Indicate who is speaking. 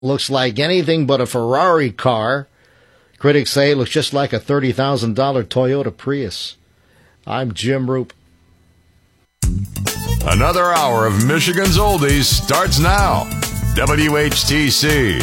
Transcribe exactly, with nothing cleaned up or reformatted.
Speaker 1: looks like anything but a Ferrari car. Critics say it looks just like a thirty thousand dollars Toyota Prius. I'm Jim Roop.
Speaker 2: Another hour of Michigan's Oldies starts now. W H T C.